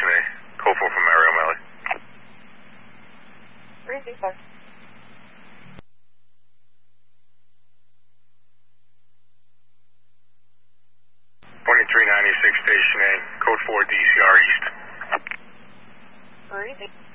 Station A. Code 4 from Mary O'Malley. 365. 2396 Station A. Code 4 DCR East. 365.